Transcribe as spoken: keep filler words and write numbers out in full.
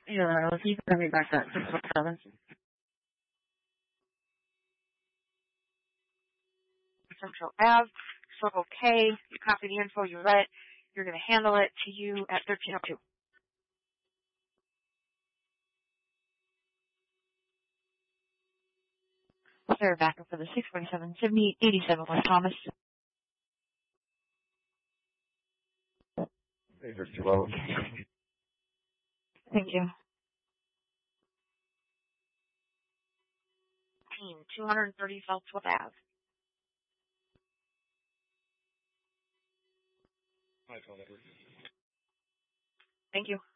Yeah, you can bring me back that six one seven. Central Ave, Circle K. You copy the info, you read it. You're going to handle it to you at thirteen oh two. Sir, back up for the six forty-seven Sydney, eighty-seven West Thomas. These are too low. Thank you. Team, two thirty South twelfth Ave. I told it. Thank you.